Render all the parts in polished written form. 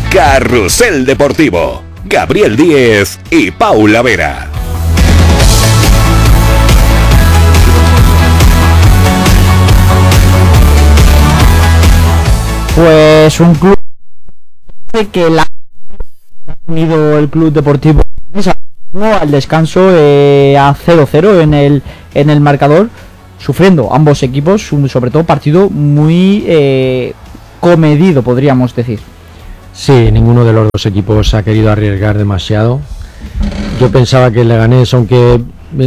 Carrusel Deportivo. Gabriel Díez y Paula Vera. Pues un club que ha tenido el Club Deportivo al descanso a 0-0 en el marcador, sufriendo ambos equipos, sobre todo partido muy comedido, podríamos decir. Sí, ninguno de los dos equipos ha querido arriesgar demasiado. Yo pensaba que el Leganés, aunque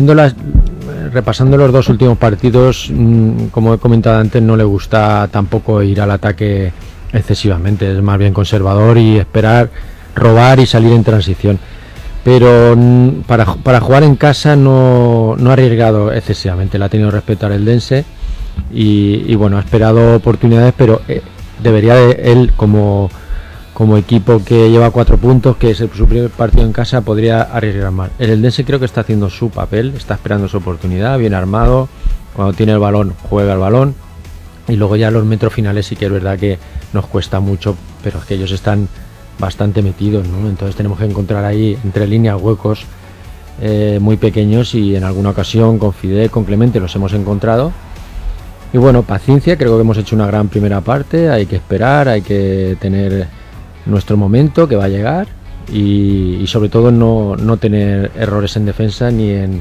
repasando los dos últimos partidos, como he comentado antes, no le gusta tampoco ir al ataque excesivamente, es más bien conservador y esperar, robar y salir en transición. Pero para jugar en casa no ha arriesgado excesivamente, le ha tenido respeto al Eldense y bueno, ha esperado oportunidades, pero debería él como equipo que lleva 4 puntos, que es su primer partido en casa, podría arriesgar más. El Eldense creo que está haciendo su papel, está esperando su oportunidad, bien armado, cuando tiene el balón juega el balón, y luego ya los metros finales sí que es verdad que nos cuesta mucho, pero es que ellos están bastante metidos, ¿no? Entonces tenemos que encontrar ahí entre líneas huecos muy pequeños, y en alguna ocasión con Fidel, con Clemente los hemos encontrado. Y bueno, paciencia, creo que hemos hecho una gran primera parte, hay que esperar, hay que tener nuestro momento que va a llegar y sobre todo no tener errores en defensa ni en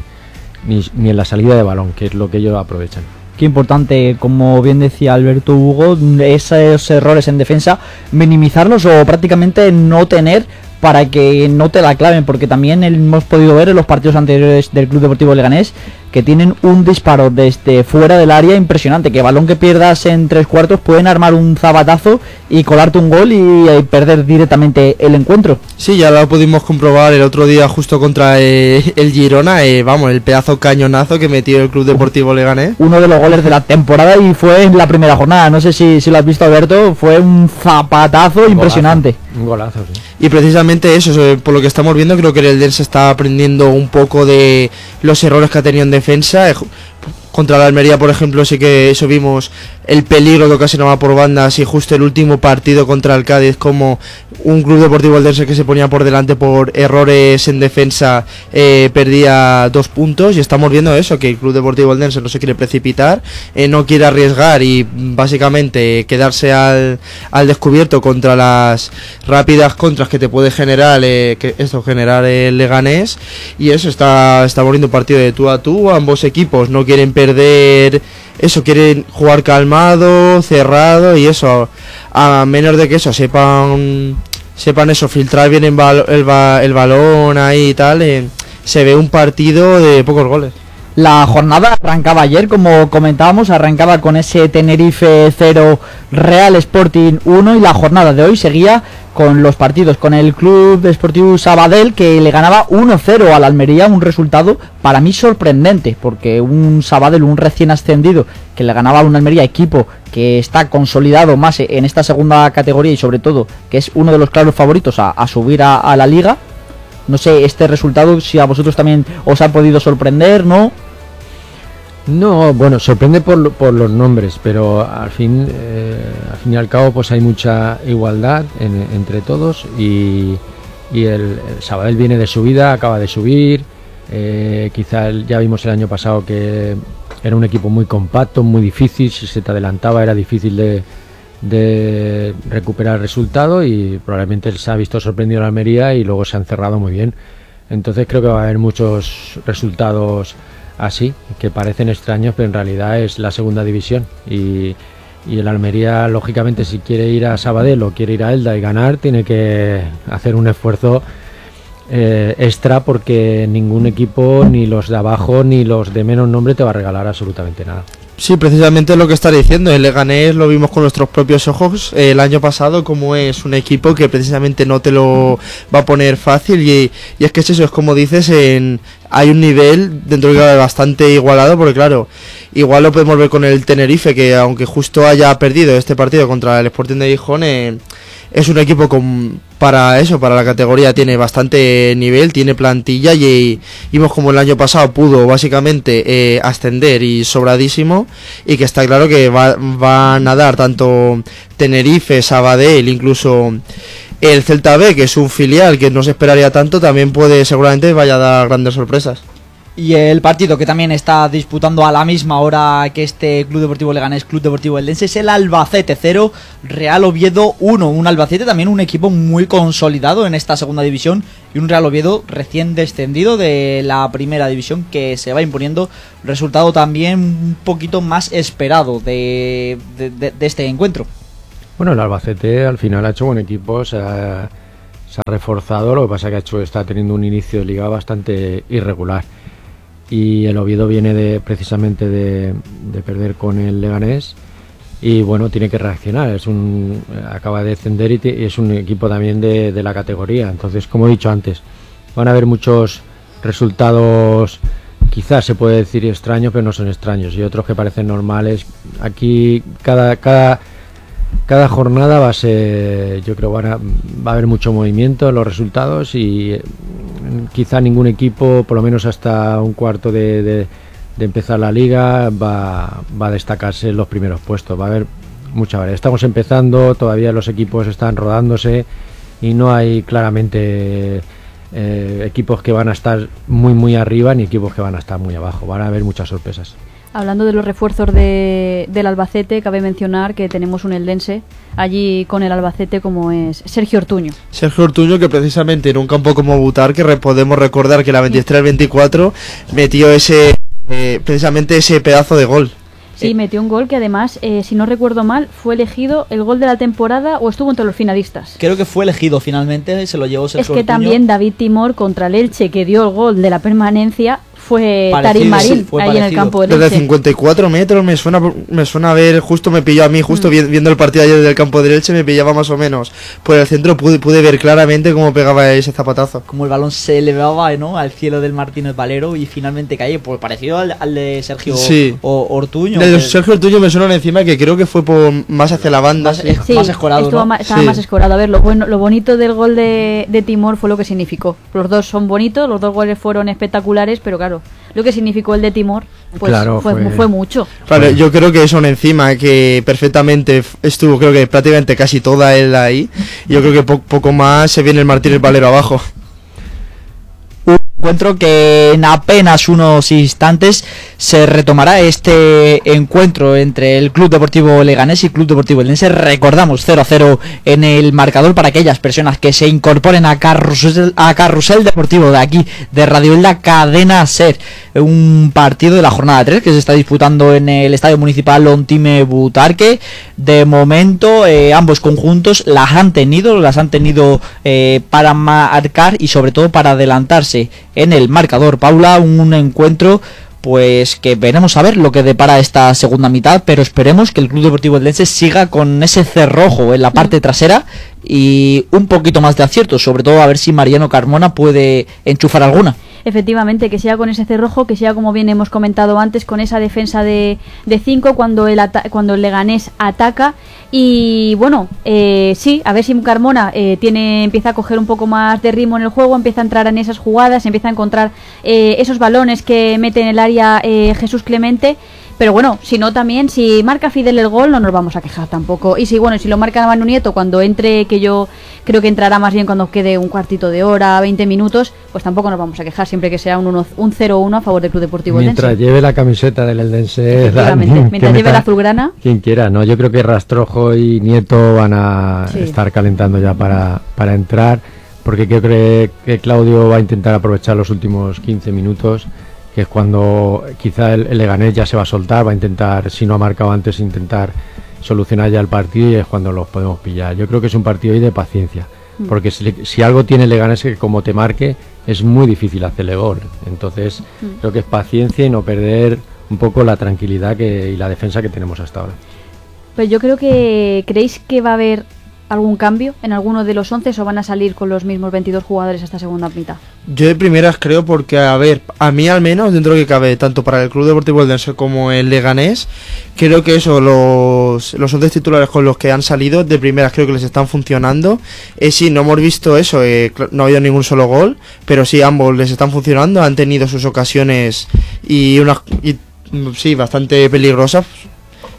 la salida de balón, que es lo que ellos aprovechan. Qué importante, como bien decía Alberto Hugo, esos errores en defensa, minimizarlos o prácticamente no tener, para que no te la claven, porque también hemos podido ver en los partidos anteriores del Club Deportivo Leganés que tienen un disparo desde fuera del área impresionante, que balón que pierdas en 3/4 pueden armar un zabatazo y colarte un gol y perder directamente el encuentro. Sí, ya lo pudimos comprobar el otro día justo contra el Girona, el pedazo cañonazo que metió el Club Deportivo Leganés. Uno de los goles de la temporada y fue en la primera jornada, no sé si lo has visto, Alberto, fue un zapatazo impresionante. Un golazo, sí. Y precisamente eso, por lo que estamos viendo, creo que el Eldense está aprendiendo un poco de los errores que ha tenido en defensa. Contra la Almería, por ejemplo, sí que eso vimos el peligro que ocasionaba por bandas, y justo el último partido contra el Cádiz, como un Club Deportivo Eldense que se ponía por delante por errores en defensa perdía 2 puntos, y estamos viendo eso, que el Club Deportivo Eldense no se quiere precipitar, no quiere arriesgar y básicamente quedarse al descubierto contra las rápidas contras que te puede generar generar el Leganés, y eso está volviendo un partido de tú a tú. Ambos equipos no quieren perder eso, quieren jugar calmado, cerrado, y eso, a menos de que eso sepan eso, filtrar bien el balón ahí y tal, se ve un partido de pocos goles. La jornada arrancaba ayer, como comentábamos, arrancaba con ese Tenerife 0, Real Sporting 1, y la jornada de hoy seguía con los partidos, con el Club Deportivo Sabadell, que le ganaba 1-0 al Almería, un resultado para mí sorprendente, porque un Sabadell, un recién ascendido, que le ganaba a un Almería, equipo que está consolidado más en esta segunda categoría y sobre todo que es uno de los claros favoritos a subir a la liga. No sé, este resultado, si a vosotros también os ha podido sorprender, ¿no? No, bueno, sorprende por los nombres, pero al fin y al cabo pues hay mucha igualdad entre todos, y el Sabadell viene de subida, acaba de subir, quizá ya vimos el año pasado que era un equipo muy compacto, muy difícil, si se te adelantaba era difícil de recuperar el resultado, y probablemente se ha visto sorprendido en Almería y luego se han cerrado muy bien. Entonces creo que va a haber muchos resultados así, que parecen extraños, pero en realidad es la segunda división, y el Almería, lógicamente, si quiere ir a Sabadell o quiere ir a Elda y ganar, tiene que hacer un esfuerzo extra, porque ningún equipo, ni los de abajo ni los de menos nombre, te va a regalar absolutamente nada. Sí, precisamente lo que está diciendo, el Leganés lo vimos con nuestros propios ojos el año pasado, como es un equipo que precisamente no te lo va a poner fácil, y es que eso es como dices, hay un nivel dentro de bastante igualado, porque claro, igual lo podemos ver con el Tenerife, que aunque justo haya perdido este partido contra el Sporting de Gijón, es un equipo para la categoría tiene bastante nivel, tiene plantilla, y vimos como el año pasado pudo básicamente ascender y sobradísimo, y que está claro que van a dar tanto Tenerife, Sabadell, incluso El Celta B, que es un filial que no se esperaría tanto, también seguramente vaya a dar grandes sorpresas. Y el partido que también está disputando a la misma hora que este Club Deportivo Leganés, Club Deportivo Eldense, es el Albacete 0, Real Oviedo 1. Un Albacete también un equipo muy consolidado en esta segunda división y un Real Oviedo recién descendido de la primera división que se va imponiendo. Resultado también un poquito más esperado de este encuentro. Bueno, el Albacete al final ha hecho buen equipo, se ha reforzado, lo que pasa es que está teniendo un inicio de liga bastante irregular. Y el Oviedo viene precisamente de perder con el Leganés y bueno, tiene que reaccionar, acaba de descender y es un equipo también de la categoría. Entonces, como he dicho antes, van a haber muchos resultados, quizás se puede decir extraños, pero no son extraños, y otros que parecen normales. Aquí cada jornada va a ser, yo creo, va a haber mucho movimiento en los resultados y quizá ningún equipo, por lo menos hasta un cuarto de empezar la liga, va a destacarse en los primeros puestos. Va a haber mucha variedad. Estamos empezando, todavía los equipos están rodándose y no hay claramente equipos que van a estar muy arriba ni equipos que van a estar muy abajo. Van a haber muchas sorpresas. Hablando de los refuerzos del Albacete, cabe mencionar que tenemos un eldense allí con el Albacete, como es Sergio Ortuño. Sergio Ortuño, que precisamente en un campo como Butarque, podemos recordar que la 23-24 metió precisamente ese pedazo de gol. Sí, metió un gol que además, si no recuerdo mal, fue elegido el gol de la temporada o estuvo entre los finalistas. Creo que fue elegido finalmente, se lo llevó Sergio Ortuño. Es que también David Timor contra el Elche, que dio el gol de la permanencia, fue Tarim Marín, sí, ahí en el campo del Elche. Desde 54 metros me suena a ver, justo me pilló a mí, viendo el partido ayer del campo del Elche, me pillaba más o menos por el centro, pude ver claramente cómo pegaba ese zapatazo. Como el balón se elevaba, ¿no?, al cielo del Martínez Valero y finalmente caía, pues parecido al de Sergio Ortuño. El de Sergio Ortuño me suena encima que creo que fue más hacia la banda. Más escorado, ¿no? Estaba más escorado. A ver, lo bonito del gol de Timor fue lo que significó. Los dos son bonitos, los dos goles fueron espectaculares, pero claro, lo que significó el de Timor pues claro, fue mucho. Claro, yo creo que son encima que perfectamente estuvo, creo que prácticamente casi toda él ahí. Yo creo que poco más se viene el Martínez Valero abajo. Un encuentro que en apenas unos instantes se retomará este encuentro entre el Club Deportivo Leganés y Club Deportivo Eldense. Recordamos 0-0 en el marcador para aquellas personas que se incorporen a Carrusel Deportivo de aquí, de Radio Elda Cadena Ser. Un partido de la jornada 3 que se está disputando en el Estadio Municipal Ontime Butarque. De momento ambos conjuntos las han tenido para marcar y sobre todo para adelantarse en el marcador. Paula, un encuentro pues que veremos a ver lo que depara esta segunda mitad, pero esperemos que el Club Deportivo Eldense siga con ese cerrojo en la parte trasera y un poquito más de acierto, sobre todo a ver si Mariano Carmona puede enchufar alguna. Efectivamente, que sea con ese cerrojo, que sea, como bien hemos comentado antes, con esa defensa de 5 cuando el Leganés ataca. Y bueno, sí, a ver si Carmona empieza a coger un poco más de ritmo en el juego, empieza a entrar en esas jugadas, empieza a encontrar esos balones que mete en el área Jesús Clemente. Pero bueno, si no también, si marca Fidel el gol, no nos vamos a quejar tampoco. Y si lo marca Manu Nieto cuando entre, que yo creo que entrará más bien cuando quede un cuartito de hora, 20 minutos, pues tampoco nos vamos a quejar, siempre que sea un 0-1 a favor del Club Deportivo Eldense. Mientras lleve la camiseta del Eldense, mientras lleve la azulgrana. Quien quiera, ¿no? Yo creo que Rastrojo y Nieto van a estar calentando ya para entrar, porque creo que Claudio va a intentar aprovechar los últimos 15 minutos, que es cuando quizá el Leganés ya se va a soltar, va a intentar, si no ha marcado antes, intentar solucionar ya el partido, y es cuando los podemos pillar. Yo creo que es un partido hoy de paciencia, porque si algo tiene el Leganés es que como te marque es muy difícil hacerle gol. Entonces creo que es paciencia y no perder un poco la tranquilidad y la defensa que tenemos hasta ahora. Pues yo creo que ¿creéis que va a haber algún cambio en alguno de los 11 o van a salir con los mismos 22 jugadores esta segunda mitad? Yo de primeras creo, porque a mí al menos, dentro de que cabe, tanto para el Club Deportivo Eldense como el Leganés, creo que los 11 titulares con los que han salido de primeras creo que les están funcionando. Sí, no hemos visto eso, no ha habido ningún solo gol, pero sí, ambos les están funcionando, han tenido sus ocasiones y sí, bastante peligrosas.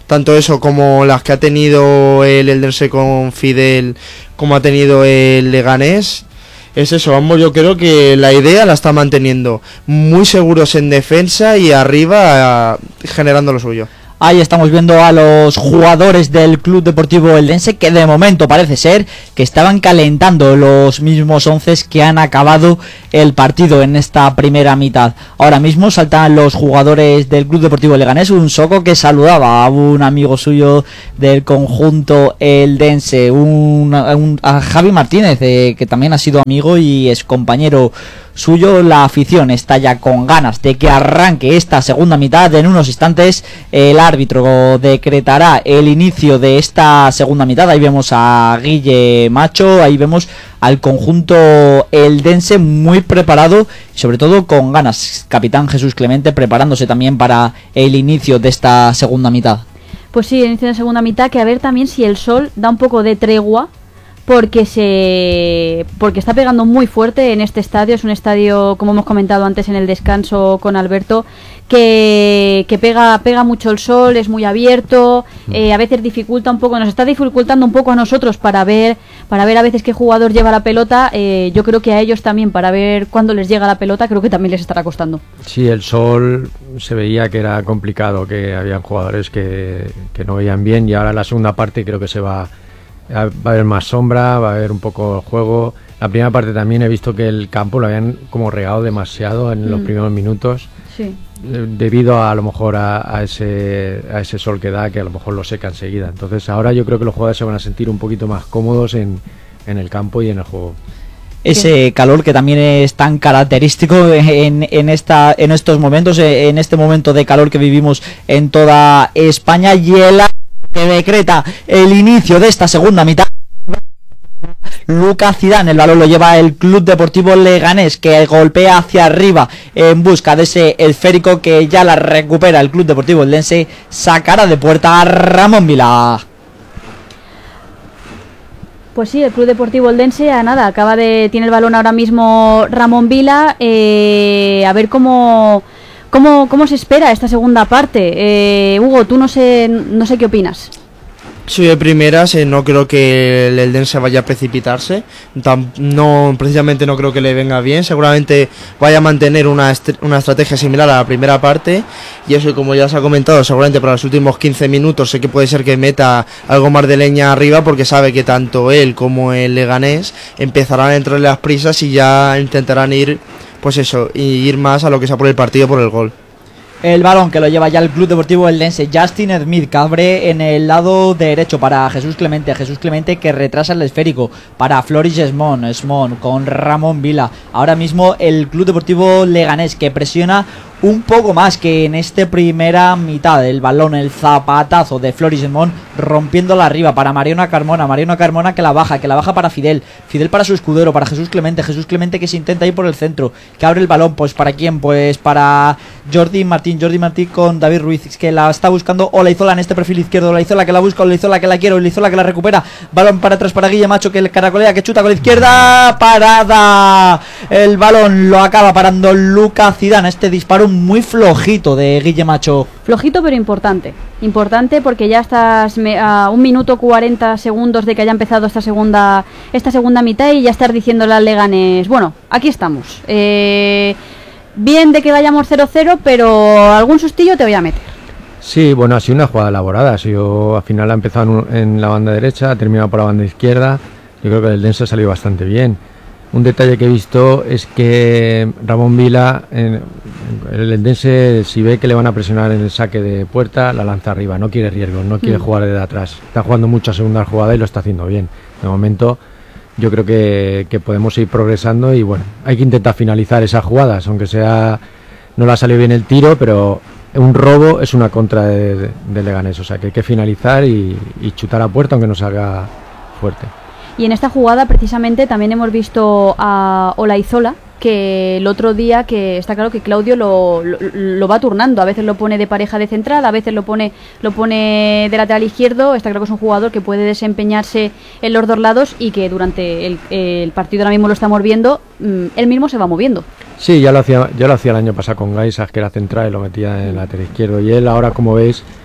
tanto eso como las que ha tenido el Eldense con Fidel, como ha tenido el Leganés. Es eso, vamos, yo creo que la idea la está manteniendo, muy seguros en defensa y arriba generando lo suyo. Ahí estamos viendo a los jugadores del Club Deportivo Eldense, que de momento parece ser que estaban calentando los mismos 11 que han acabado el partido en esta primera mitad. Ahora mismo saltan los jugadores del Club Deportivo Leganés, un Soco que saludaba a un amigo suyo del conjunto eldense, a Javi Martínez, que también ha sido amigo y es compañero suyo. La afición está ya con ganas de que arranque esta segunda mitad. En unos instantes el árbitro decretará el inicio de esta segunda mitad. Ahí vemos a Guille Macho, ahí vemos al conjunto eldense muy preparado y sobre todo con ganas. Capitán Jesús Clemente preparándose también para el inicio de esta segunda mitad. Pues sí, inicio de segunda mitad, que a ver también si el sol da un poco de tregua, porque está pegando muy fuerte en este estadio. Es un estadio, como hemos comentado antes en el descanso con Alberto, que pega mucho el sol, es muy abierto, a veces dificulta un poco, nos está dificultando un poco a nosotros para ver a veces qué jugador lleva la pelota. Yo creo que a ellos también, para ver cuándo les llega la pelota, creo que también les estará costando. Sí, el sol se veía que era complicado, que habían jugadores que no veían bien, y ahora en la segunda parte creo que va a haber más sombra, va a haber un poco el juego. La primera parte también he visto que el campo lo habían como regado demasiado en los primeros minutos, sí, debido a lo mejor a ese sol que da, que a lo mejor lo seca enseguida. Entonces ahora yo creo que los jugadores se van a sentir un poquito más cómodos en el campo y en el juego. Ese calor que también es tan característico en estos momentos, en este momento de calor que vivimos en toda España, y el que decreta el inicio de esta segunda mitad. Lucas Zidane, el balón lo lleva el Club Deportivo Leganés, que golpea hacia arriba en busca de ese esférico que ya la recupera el Club Deportivo Eldense. Sacará de puerta a Ramón Vila. Pues sí, el Club Deportivo Eldense tiene el balón ahora mismo Ramón Vila. A ver cómo se espera esta segunda parte. Hugo, tú no sé qué opinas. Soy de primeras, no creo que el Eldense vaya a precipitarse, precisamente no creo que le venga bien. Seguramente vaya a mantener una estrategia similar a la primera parte, y eso, como ya se ha comentado, seguramente para los últimos 15 minutos sé que puede ser que meta algo más de leña arriba, porque sabe que tanto él como el Leganés empezarán a entrarle las prisas y ya intentarán ir más a lo que sea por el partido, por el gol. El balón que lo lleva ya el Club Deportivo Eldense, Justin Smith, que abre en el lado derecho para Jesús Clemente que retrasa el esférico para Floris Esmont con Ramón Vila. Ahora mismo el Club Deportivo Leganés, que presiona un poco más que en esta primera mitad. El balón, el zapatazo de Floris Esmont, rompiéndola arriba para Mariano Carmona que la baja para Fidel para su escudero, para Jesús Clemente que se intenta ir por el centro, que abre el balón, pues ¿para quién? Pues para Jordi Martín con David Ruiz, que la está buscando Olaizola en este perfil izquierdo. Olaizola que la busca, Olaizola que la quiere, Olaizola que la recupera, balón para atrás para Guille Macho, que el caracolea, que chuta con la izquierda, parada. El balón lo acaba parando Lucas Zidane, este disparo muy flojito de Guille Macho. Flojito pero importante porque ya estás a 1 minuto 40 segundos de que haya empezado esta segunda mitad, y ya estar diciéndole al Leganés, bueno, aquí estamos, bien de que vayamos 0-0, pero algún sustillo te voy a meter. Sí, bueno, ha sido una jugada elaborada. Al final ha empezado en la banda derecha, ha terminado por la banda izquierda. Yo creo que el Eldense ha salido bastante bien. Un detalle que he visto es que Ramón Vila, el Eldense, si ve que le van a presionar en el saque de puerta, la lanza arriba, no quiere riesgos, no quiere jugar desde atrás. Está jugando mucho a segunda jugada y lo está haciendo bien. De momento yo creo que podemos ir progresando, y bueno, hay que intentar finalizar esas jugadas, aunque no le ha salido bien el tiro, pero un robo es una contra de Leganés, o sea que hay que finalizar y chutar a puerta aunque no salga fuerte. Y en esta jugada precisamente también hemos visto a Olaizola, que el otro día, que está claro que Claudio lo va turnando, a veces lo pone de pareja de central, a veces lo pone de lateral izquierdo. Está claro que es un jugador que puede desempeñarse en los dos lados, y que durante el partido ahora mismo lo estamos viendo, él mismo se va moviendo. Sí, yo lo hacía el año pasado con Gaisas, que era central, y lo metía en el lateral izquierdo, y él ahora, como veis,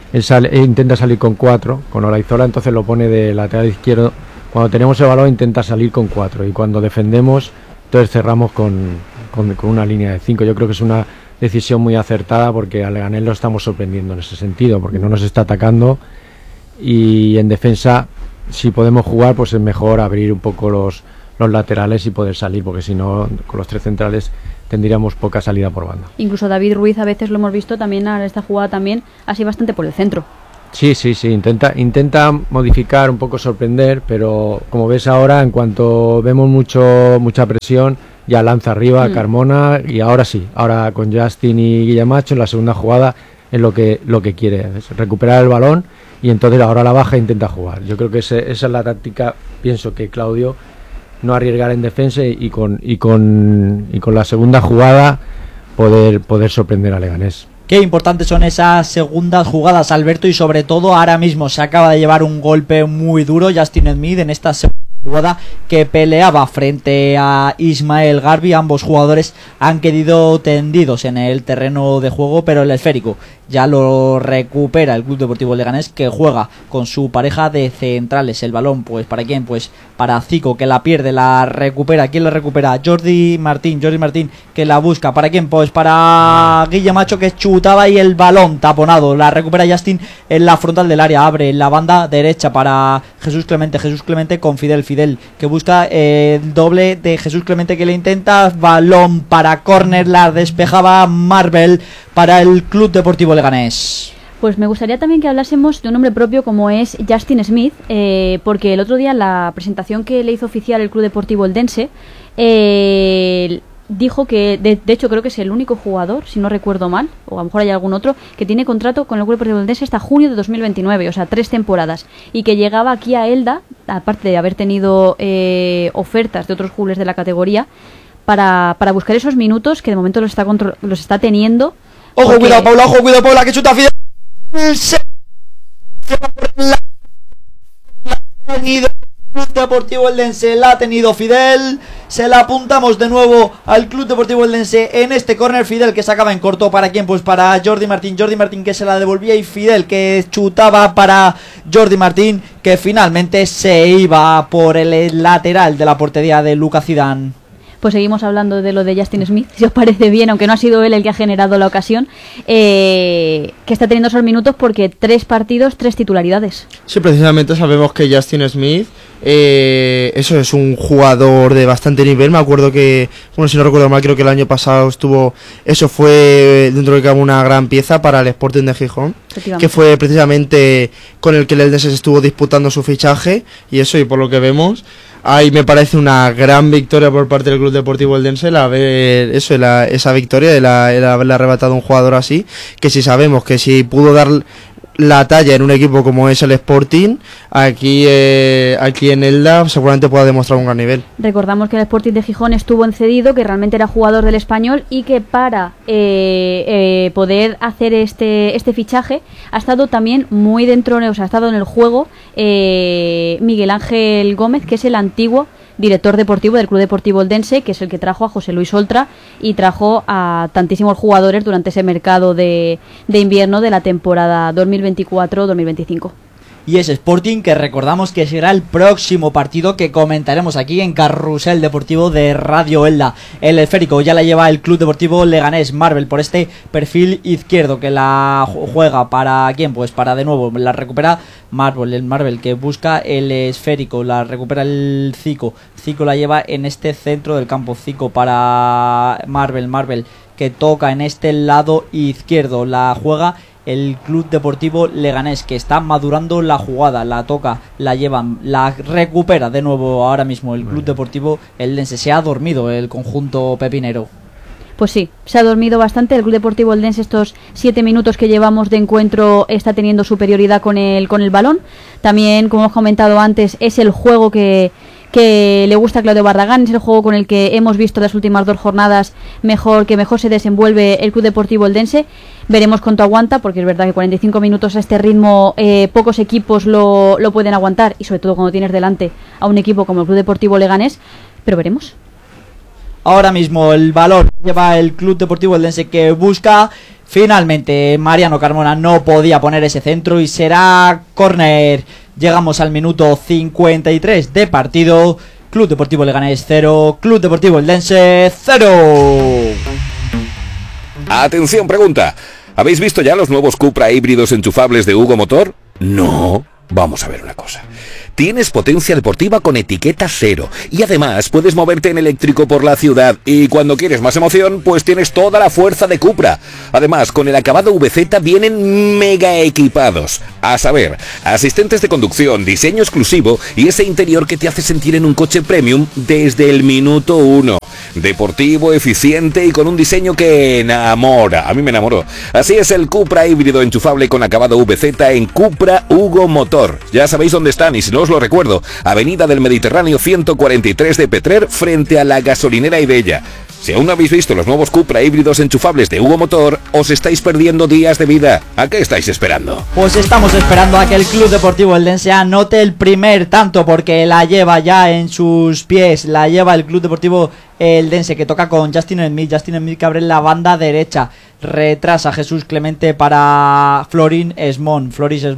él intenta salir con 4, con Olaizola, entonces lo pone de lateral izquierdo. Cuando tenemos el balón intenta salir con 4 y cuando defendemos, entonces cerramos con una línea de 5. Yo creo que es una decisión muy acertada porque al Leganés lo estamos sorprendiendo en ese sentido, porque no nos está atacando y en defensa, si podemos jugar, pues es mejor abrir un poco los laterales y poder salir, porque si no, con los 3 centrales tendríamos poca salida por banda. Incluso David Ruiz a veces lo hemos visto también en esta jugada también, así bastante por el centro. Sí, intenta modificar, un poco sorprender, pero como ves ahora, en cuanto vemos mucha presión, ya lanza arriba a Carmona y ahora con Justin y Guillamacho en la segunda jugada es lo que quiere, es recuperar el balón y entonces ahora la baja e intenta jugar. Yo creo que esa es la táctica, pienso que Claudio, no arriesgar en defensa y con la segunda jugada poder sorprender a Leganés. Qué importantes son esas segundas jugadas, Alberto, y sobre todo ahora mismo se acaba de llevar un golpe muy duro Justin Smith en esta segunda jugada que peleaba frente a Ismael Garbi. Ambos jugadores han quedado tendidos en el terreno de juego, pero el esférico ya lo recupera el Club Deportivo Leganés, que juega con su pareja de centrales. El balón, pues, ¿para quién? Pues para Zico, que la pierde, la recupera. ¿Quién la recupera? Jordi Martín, que la busca. ¿Para quién? Pues para Guillamacho, que chutaba y el balón taponado. La recupera Justin en la frontal del área. Abre en la banda derecha para Jesús Clemente con Fidel, que busca el doble de Jesús Clemente, que le intenta. Balón para córner, la despejaba Marvel para el Club Deportivo Leganés. Pues me gustaría también que hablásemos de un nombre propio como es Justin Smith, porque el otro día en la presentación que le hizo oficial el Club Deportivo Eldense, dijo que, de hecho creo que es el único jugador, si no recuerdo mal, o a lo mejor hay algún otro, que tiene contrato con el Club Deportivo Eldense hasta junio de 2029, o sea, 3 temporadas, y que llegaba aquí a Elda, aparte de haber tenido ofertas de otros clubes de la categoría, para buscar esos minutos que de momento los está teniendo. Ojo, porque... cuidado Paula, que chuta Fidel. Club Deportivo Eldense, la ha tenido Fidel. Se la apuntamos de nuevo al Club Deportivo Eldense en este córner. Fidel, que sacaba en corto. ¿Para quién? Pues para Jordi Martín, que se la devolvía, y Fidel, que chutaba para Jordi Martín, que finalmente se iba por el lateral de la portería de Lucas Zidane. Pues seguimos hablando de lo de Justin Smith, si os parece bien, aunque no ha sido él el que ha generado la ocasión, que está teniendo esos minutos porque 3 partidos, 3 titularidades. Sí, precisamente sabemos que Justin Smith, eso es un jugador de bastante nivel. Me acuerdo que, bueno, si no recuerdo mal, creo que el año pasado eso fue dentro de cada una gran pieza para el Sporting de Gijón, que fue precisamente con el que el Eldense estuvo disputando su fichaje, y por lo que vemos, ahí me parece una gran victoria por parte del Club Deportivo Eldense esa victoria, el haberle arrebatado a un jugador así, que si sabemos que si pudo dar la talla en un equipo como es el Sporting, aquí en Elda seguramente pueda demostrar un gran nivel. Recordamos que el Sporting de Gijón estuvo cedido, que realmente era jugador del Español, y que para poder hacer este fichaje ha estado también muy dentro, o sea, ha estado en el juego Miguel Ángel Gómez, que es el antiguo director deportivo del Club Deportivo Eldense, que es el que trajo a José Luis Oltra y trajo a tantísimos jugadores durante ese mercado de invierno de la temporada 2024-2025. Y es Sporting, que recordamos que será el próximo partido que comentaremos aquí en Carrusel Deportivo de Radio Elda. El esférico ya la lleva el Club Deportivo Leganés. Marvel por este perfil izquierdo, que la juega para ¿quién? Pues para, de nuevo, la recupera el Marvel, que busca el esférico, la recupera el Zico la lleva en este centro del campo. Zico para Marvel, que toca en este lado izquierdo, la juega el Club Deportivo Leganés, que está madurando la jugada, la toca, la llevan, la recupera de nuevo ahora mismo el Club Deportivo Eldense. Se ha dormido el conjunto pepinero. Pues sí, se ha dormido bastante. El Club Deportivo Eldense, estos 7 minutos que llevamos de encuentro, está teniendo superioridad con el balón. También, como hemos comentado antes, es el juego que le gusta a Claudio Barragán, es el juego con el que hemos visto las últimas 2 jornadas mejor se desenvuelve el Club Deportivo Eldense. Veremos cuánto aguanta, porque es verdad que 45 minutos a este ritmo pocos equipos lo pueden aguantar, y sobre todo cuando tienes delante a un equipo como el Club Deportivo Leganés, pero veremos. Ahora mismo el balón lleva el Club Deportivo Eldense, que busca Finalmente Mariano Carmona no podía poner ese centro y será córner. Llegamos al minuto 53 de partido. Club Deportivo Leganés 0, Club Deportivo Eldense 0. Atención, pregunta. ¿Habéis visto ya los nuevos Cupra híbridos enchufables de Hugo Motor? No. Vamos a ver una cosa. Tienes potencia deportiva con etiqueta 0 y además puedes moverte en eléctrico por la ciudad y cuando quieres más emoción pues tienes toda la fuerza de Cupra. Además con el acabado VZ vienen mega equipados. A saber, asistentes de conducción, diseño exclusivo y ese interior que te hace sentir en un coche premium desde el minuto 1. Deportivo, eficiente y con un diseño que enamora. A mí me enamoró. Así es el Cupra híbrido enchufable con acabado VZ en Cupra Hugo Motor. Ya sabéis dónde están y si no os lo recuerdo, Avenida del Mediterráneo 143 de Petrer frente a la gasolinera Idella. Si aún no habéis visto los nuevos Cupra híbridos enchufables de Hugo Motor, os estáis perdiendo días de vida. ¿A qué estáis esperando? Pues estamos esperando a que el Club Deportivo Eldense anote el primer tanto, porque la lleva ya en sus pies, la lleva el Club Deportivo Eldense, que toca con Justin Smith que abre la banda derecha, retrasa Jesús Clemente para Floris Esmond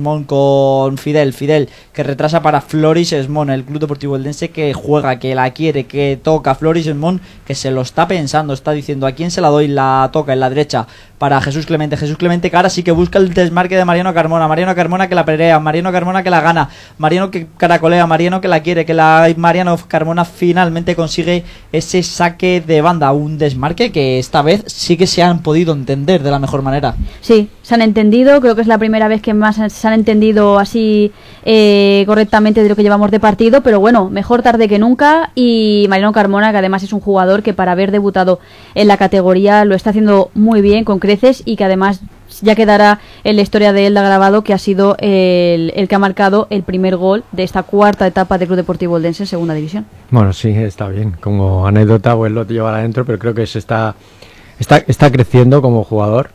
con Fidel que retrasa para Floris Esmond, el Club Deportivo Eldense que juega, que la quiere, que toca Floris Esmond, que se lo está pensando, está diciendo a quién se la doy, la toca en la derecha para Jesús Clemente que ahora sí que busca el desmarque de Mariano Carmona que la pelea, Mariano Carmona que la gana, Mariano que caracolea, Mariano que la quiere, Mariano Carmona finalmente consigue ese saque de banda, un desmarque que esta vez sí que se han podido entender de la mejor manera. Sí, se han entendido, creo que es la primera vez que más se han entendido así correctamente de lo que llevamos de partido, pero bueno, mejor tarde que nunca. Y Mariano Carmona, que además es un jugador que para haber debutado en la categoría lo está haciendo muy bien, con creces, y que además ya quedará en la historia de Elda grabado que ha sido el que ha marcado el primer gol de esta cuarta etapa del Club Deportivo Eldense en segunda división. Bueno, sí, está bien, como anécdota pues lo llevará adentro, pero creo que se está creciendo como jugador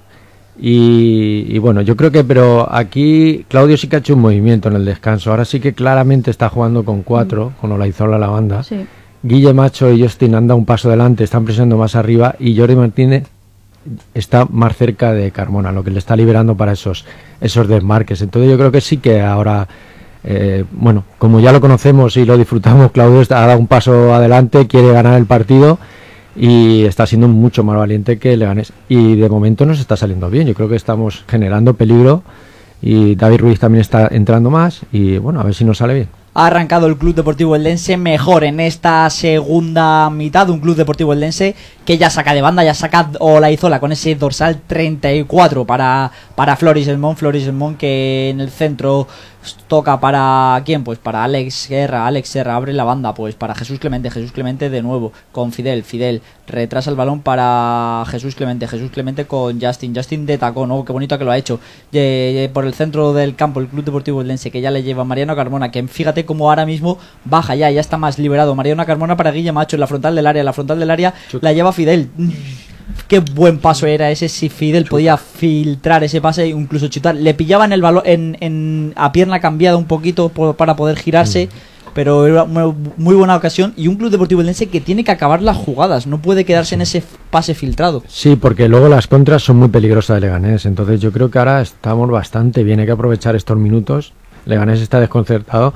y bueno, yo creo que, pero aquí Claudio sí que ha hecho un movimiento en el descanso, ahora sí que claramente está jugando con 4, con Olaizola a la banda, sí. Guille Macho y Justin han dado un paso adelante, están presionando más arriba y Jordi Martínez está más cerca de Carmona, lo que le está liberando para esos desmarques. Entonces yo creo que sí que ahora, bueno, como ya lo conocemos y lo disfrutamos, Claudio ha dado un paso adelante, quiere ganar el partido y está siendo mucho más valiente que Leganés. Y de momento nos está saliendo bien, yo creo que estamos generando peligro y David Ruiz también está entrando más y bueno, a ver si nos sale bien. Ha arrancado el Club Deportivo Eldense mejor en esta segunda mitad, un Club Deportivo Eldense que ya saca de banda, ya saca Olaizola con ese dorsal 34 para Floris Esmond que en el centro toca para ¿quién? Pues para Alex Serra abre la banda pues para Jesús Clemente de nuevo con Fidel retrasa el balón para Jesús Clemente con Justin de tacón, qué bonito que lo ha hecho por el centro del campo el Club Deportivo Eldense, que ya le lleva Mariano Carmona, que fíjate cómo ahora mismo baja ya está más liberado Mariano Carmona para Guille Macho en la frontal del área la lleva Fidel. Qué buen paso era ese, si Fidel podía filtrar ese pase e incluso chutar, le pillaban el balón a pierna cambiada un poquito para poder girarse, pero era una muy buena ocasión y un Club Deportivo Eldense que tiene que acabar las jugadas, no puede quedarse en ese pase filtrado. Sí, porque luego las contras son muy peligrosas de Leganés, entonces yo creo que ahora estamos bastante bien, hay que aprovechar estos minutos. Leganés está desconcertado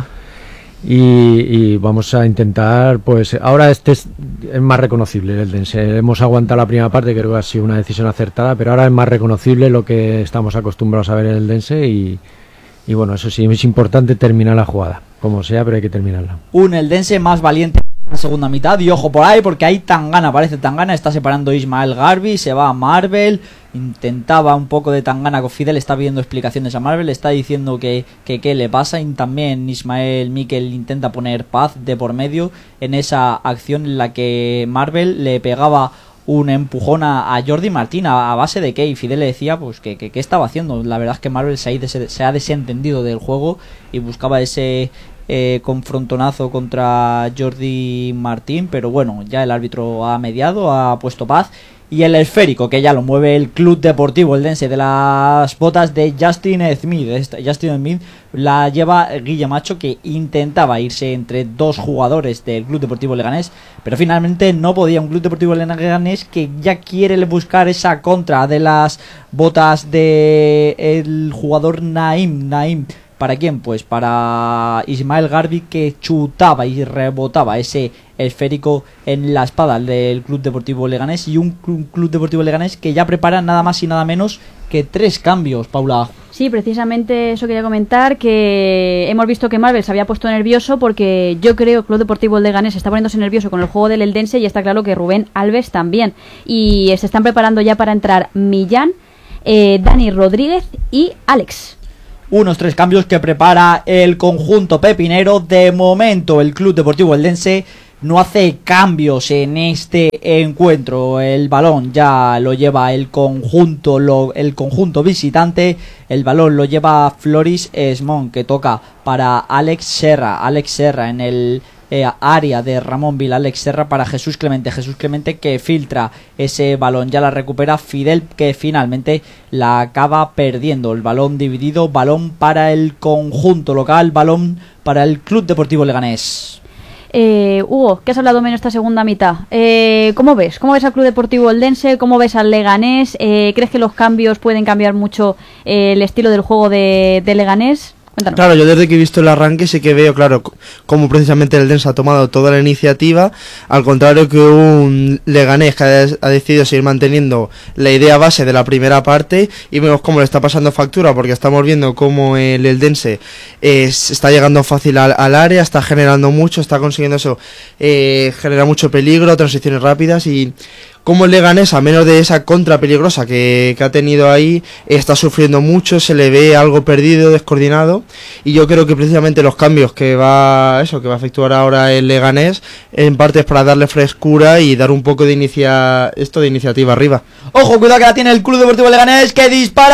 y vamos a intentar, pues ahora este es más reconocible el Eldense. Hemos aguantado la primera parte, creo que ha sido una decisión acertada, pero ahora es más reconocible lo que estamos acostumbrados a ver en el Eldense y bueno, eso sí, es importante terminar la jugada, como sea, pero hay que terminarla. Un Eldense más valiente en la segunda mitad y ojo por ahí porque ahí Tangana está separando Ismael Garbi, se va a Marvel, intentaba un poco de Tangana con Fidel, está pidiendo explicaciones a Marvel, está diciendo que qué le pasa, y también Ismael Miquel intenta poner paz de por medio en esa acción en la que Marvel le pegaba un empujón a Jordi Martín a base de que, y Fidel le decía pues que estaba haciendo. La verdad es que Marvel se ha desentendido del juego y buscaba ese confrontonazo contra Jordi Martín, pero bueno, ya el árbitro ha mediado, ha puesto paz y el esférico, que ya lo mueve el Club Deportivo Eldense, de las botas de Justin Smith. Justin Smith la lleva Guille Macho, que intentaba irse entre dos jugadores del Club Deportivo Leganés, pero finalmente no podía. Un Club Deportivo Leganés que ya quiere buscar esa contra de las botas de el jugador Naim. ¿Para quién? Pues para Ismael Garbi, que chutaba y rebotaba ese esférico en la espada del Club Deportivo Leganés, y un Club Deportivo Leganés que ya prepara nada más y nada menos que 3 cambios, Paula. Sí, precisamente eso quería comentar, que hemos visto que Marvel se había puesto nervioso, porque yo creo que el Club Deportivo Leganés está poniéndose nervioso con el juego del Eldense, y está claro que Rubén Alves también, y se están preparando ya para entrar Millán, Dani Rodríguez y Alex. Unos 3 cambios que prepara el conjunto pepinero. De momento el Club Deportivo Eldense no hace cambios en este encuentro. El balón ya lo lleva el conjunto visitante. El balón lo lleva Floris Esmón, que toca para Alex Serra en el área de Ramón Vila. Alex Serra para Jesús Clemente, que filtra ese balón, ya la recupera Fidel, que finalmente la acaba perdiendo. El balón dividido, balón para el conjunto local, balón para el Club Deportivo Leganés. Hugo, que has hablado menos esta segunda mitad, ¿cómo ves? ¿Cómo ves al Club Deportivo Eldense? ¿Cómo ves al Leganés? ¿Crees que los cambios pueden cambiar mucho el estilo del juego de Leganés? Cuéntanos. Claro, yo desde que he visto el arranque sí que veo, claro, cómo precisamente el Eldense ha tomado toda la iniciativa, al contrario que un Leganés que ha decidido seguir manteniendo la idea base de la primera parte, y vemos cómo le está pasando factura, porque estamos viendo cómo el Eldense está llegando fácil al área, está generando mucho, está consiguiendo eso, genera mucho peligro, transiciones rápidas, y como el Leganés, a menos de esa contra peligrosa que ha tenido ahí, está sufriendo mucho, se le ve algo perdido, descoordinado, y yo creo que precisamente los cambios que va a efectuar ahora el Leganés, en parte es para darle frescura y dar un poco de iniciativa arriba. Ojo, cuidado que la tiene el Club Deportivo Leganés, que dispara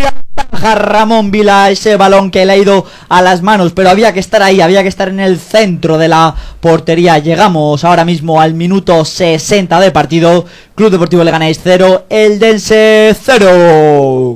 Ramón Vila, ese balón que le ha ido a las manos, pero había que estar ahí, había que estar en el centro de la portería. Llegamos ahora mismo al minuto 60 de partido. Club Deportivo Leganés 0, Eldense 0.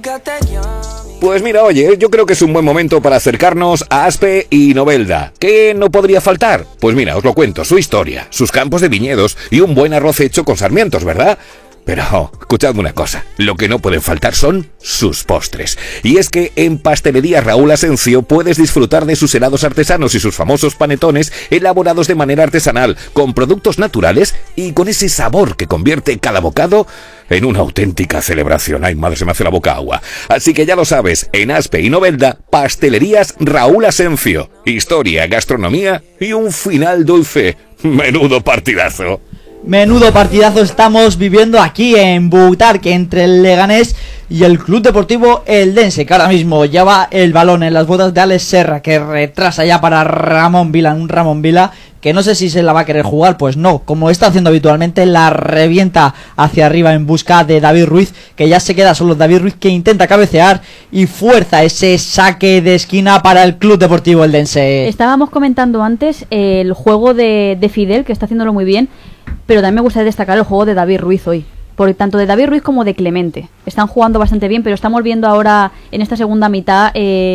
Pues mira, oye, yo creo que es un buen momento para acercarnos a Aspe y Novelda. ¿Qué no podría faltar? Pues mira, os lo cuento, su historia, sus campos de viñedos y un buen arroz hecho con sarmientos, ¿verdad? Pero, escuchadme una cosa, lo que no pueden faltar son sus postres. Y es que en Pastelería Raúl Asencio puedes disfrutar de sus helados artesanos y sus famosos panetones elaborados de manera artesanal, con productos naturales y con ese sabor que convierte cada bocado en una auténtica celebración. Ay, madre, se me hace la boca agua. Así que ya lo sabes, en Aspe y Novelda, Pastelerías Raúl Asencio. Historia, gastronomía y un final dulce. Menudo partidazo. Menudo partidazo estamos viviendo aquí en Butarque, entre el Leganés y el Club Deportivo Eldense, que ahora mismo lleva el balón en las botas de Alex Serra, que retrasa ya para Ramón Vila, un Ramón Vila que no sé si se la va a querer jugar, pues no, como está haciendo habitualmente, la revienta hacia arriba en busca de David Ruiz, que ya se queda solo. David Ruiz, que intenta cabecear y fuerza ese saque de esquina para el Club Deportivo Eldense. Estábamos comentando antes el juego de Fidel, que está haciéndolo muy bien, pero también me gustaría destacar el juego de David Ruiz hoy, por tanto de David Ruiz como de Clemente. Están jugando bastante bien, pero estamos viendo ahora en esta segunda mitad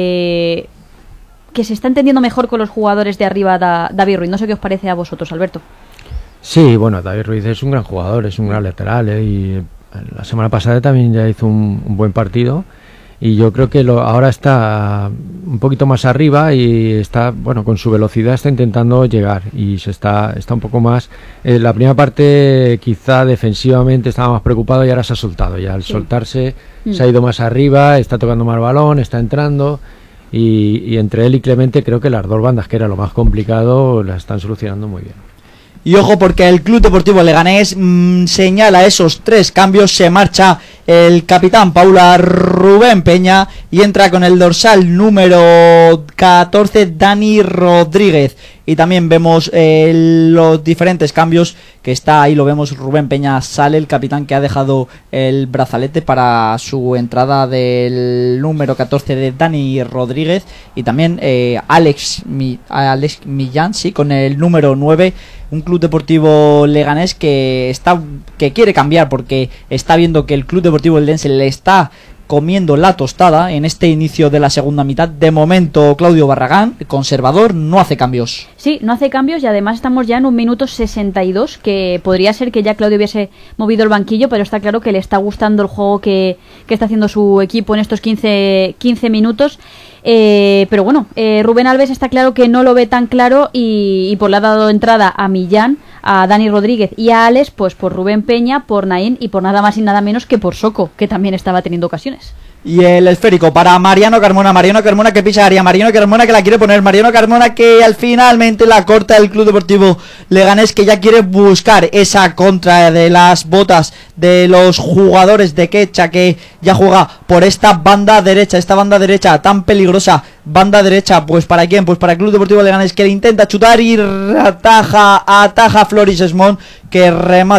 que se está entendiendo mejor con los jugadores de arriba David Ruiz. No sé qué os parece a vosotros, Alberto. Sí, bueno, David Ruiz es un gran jugador, es un gran lateral, y la semana pasada también ya hizo un buen partido, y yo creo que ahora está un poquito más arriba y está, bueno, con su velocidad está intentando llegar, y está un poco más. La primera parte quizá defensivamente estaba más preocupado y ahora se ha soltado, ya al soltarse se ha ido más arriba, está tocando más balón, está entrando, y entre él y Clemente creo que las dos bandas, que era lo más complicado, la están solucionando muy bien. Y ojo, porque el Club Deportivo Leganés señala esos 3 cambios. Se marcha el capitán Paula Rubén Peña y entra con el dorsal número 14 Dani Rodríguez. Y también vemos los diferentes cambios que está ahí, lo vemos, Rubén Peña sale, el capitán que ha dejado el brazalete para su entrada del número 14 de Dani Rodríguez. Y también Alex Millán, sí, con el número 9, un Club Deportivo Leganés que quiere cambiar porque está viendo que el Club Deportivo Eldense le está comiendo la tostada en este inicio de la segunda mitad. De momento Claudio Barragán, conservador, no hace cambios. Sí, no hace cambios y además estamos ya en un minuto 62, que podría ser que ya Claudio hubiese movido el banquillo, pero está claro que le está gustando el juego que está haciendo su equipo en estos 15 minutos. Pero bueno, Rubén Alves está claro que no lo ve tan claro y pues le ha dado entrada a Millán, a Dani Rodríguez y a Alex, pues por Rubén Peña, por Naín y por nada más y nada menos que por Soco, que también estaba teniendo ocasiones. Y el esférico para Mariano Carmona que pisa área, Mariano Carmona que la quiere poner, Mariano Carmona que al finalmente la corta el Club Deportivo Leganés, que ya quiere buscar esa contra de las botas de los jugadores de Quecha, que ya juega por esta banda derecha tan peligrosa, banda derecha, pues ¿para quién? Pues para el Club Deportivo Leganés, que le intenta chutar y ataja Floris Esmont, que remata